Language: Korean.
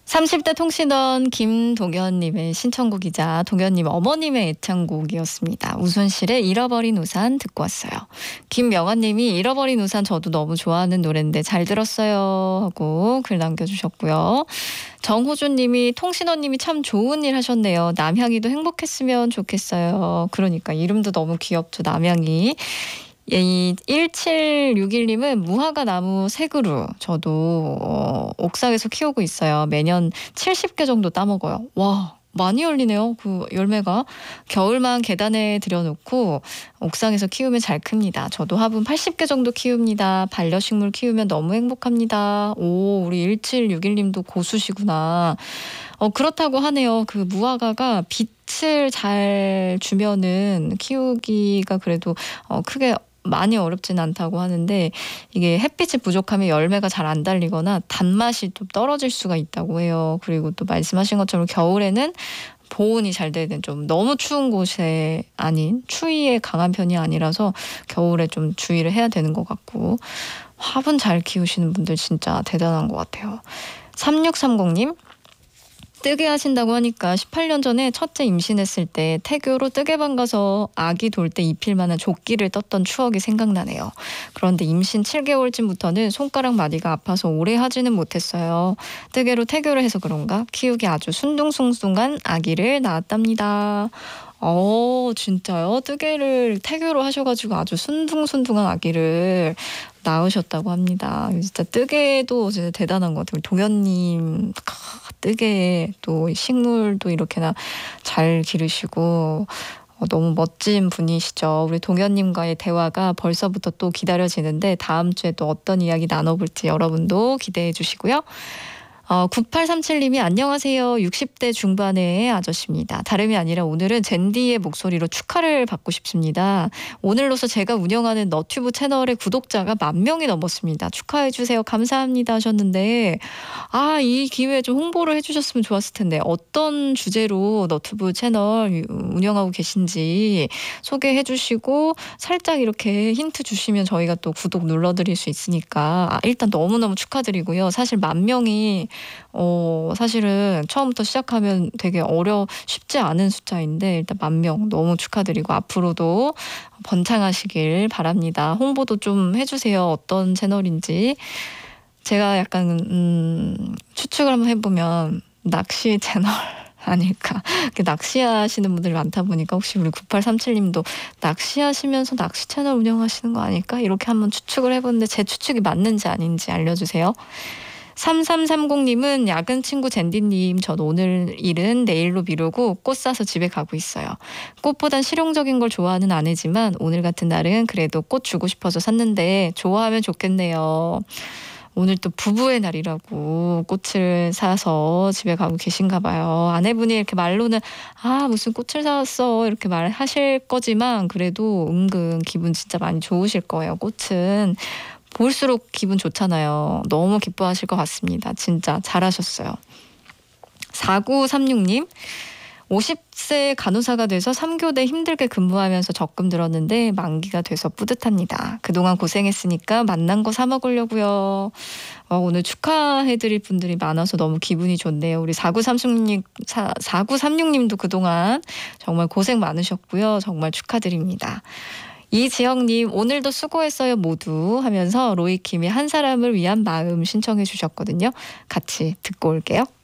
30대 통신원 김동현님의 신청곡이자 동현님 어머님의 애창곡이었습니다. 우순실의 잃어버린 우산 듣고 왔어요. 김명환님이 잃어버린 우산 저도 너무 좋아하는 노래인데 잘 들었어요 하고 글 남겨주셨고요. 정호준님이 통신원님이 참 좋은 일 하셨네요. 남향이도 행복했으면 좋겠어요. 그러니까 이름도 너무 귀엽죠. 남향이. 이 1761님은 무화과 나무 3그루 저도 옥상에서 키우고 있어요. 매년 70개 정도 따먹어요. 와, 많이 열리네요. 그 열매가. 겨울만 계단에 들여놓고 옥상에서 키우면 잘 큽니다. 저도 화분 80개 정도 키웁니다. 반려식물 키우면 너무 행복합니다. 오, 우리 1761님도 고수시구나. 그렇다고 하네요. 그 무화과가 빛을 잘 주면은 키우기가 그래도 크게 많이 어렵진 않다고 하는데 이게 햇빛이 부족하면 열매가 잘 안 달리거나 단맛이 좀 떨어질 수가 있다고 해요. 그리고 또 말씀하신 것처럼 겨울에는 보온이 잘 돼야 되는 좀 너무 추운 곳에 아닌 추위에 강한 편이 아니라서 겨울에 좀 주의를 해야 되는 것 같고 화분 잘 키우시는 분들 진짜 대단한 것 같아요. 3630님 뜨개 하신다고 하니까 18년 전에 첫째 임신했을 때 태교로 뜨개방 가서 아기 돌 때 입힐 만한 조끼를 떴던 추억이 생각나네요. 그런데 임신 7개월쯤부터는 손가락 마디가 아파서 오래 하지는 못했어요. 뜨개로 태교를 해서 그런가 키우기 아주 순둥순둥한 아기를 낳았답니다. 진짜요? 뜨개를 태교로 하셔가지고 아주 순둥순둥한 아기를 낳으셨다고 합니다. 진짜 뜨개도 진짜 대단한 것 같아요. 동현님 뜨개 또 식물도 이렇게나 잘 기르시고 너무 멋진 분이시죠. 우리 동현님과의 대화가 벌써부터 또 기다려지는데 다음 주에 또 어떤 이야기 나눠볼지 여러분도 기대해 주시고요. 9837님이 안녕하세요. 60대 중반의 아저씨입니다. 다름이 아니라 오늘은 젠디의 목소리로 축하를 받고 싶습니다. 오늘로서 제가 운영하는 너튜브 채널의 구독자가 10,000명이 넘었습니다. 축하해 주세요. 감사합니다 하셨는데 이 기회에 좀 홍보를 해주셨으면 좋았을 텐데 어떤 주제로 너튜브 채널 운영하고 계신지 소개해 주시고 살짝 이렇게 힌트 주시면 저희가 또 구독 눌러드릴 수 있으니까 일단 너무너무 축하드리고요. 사실 10,000명이 사실은 처음부터 시작하면 되게 쉽지 않은 숫자인데 일단 10,000명 너무 축하드리고 앞으로도 번창하시길 바랍니다. 홍보도 좀 해주세요. 어떤 채널인지. 제가 약간 추측을 한번 해보면 낚시 채널 아닐까. 낚시하시는 분들이 많다 보니까 혹시 우리 9837님도 낚시하시면서 낚시 채널 운영하시는 거 아닐까? 이렇게 한번 추측을 해보는데 제 추측이 맞는지 아닌지 알려주세요. 3330님은 야근 친구 젠디님 전 오늘 일은 내일로 미루고 꽃 사서 집에 가고 있어요. 꽃보단 실용적인 걸 좋아하는 아내지만 오늘 같은 날은 그래도 꽃 주고 싶어서 샀는데 좋아하면 좋겠네요. 오늘 또 부부의 날이라고 꽃을 사서 집에 가고 계신가 봐요. 아내분이 이렇게 말로는 무슨 꽃을 사왔어 이렇게 말하실 거지만 그래도 은근 기분 진짜 많이 좋으실 거예요. 꽃은 볼수록 기분 좋잖아요. 너무 기뻐하실 것 같습니다. 진짜 잘하셨어요. 4936님 50세 간호사가 돼서 3교대 힘들게 근무하면서 적금 들었는데 만기가 돼서 뿌듯합니다. 그동안 고생했으니까 맛난 거 사 먹으려고요. 오늘 축하해드릴 분들이 많아서 너무 기분이 좋네요. 우리 4936님도 그동안 정말 고생 많으셨고요. 정말 축하드립니다. 이지영님 오늘도 수고했어요 모두 하면서 로이킴이 한 사람을 위한 마음 신청해 주셨거든요. 같이 듣고 올게요.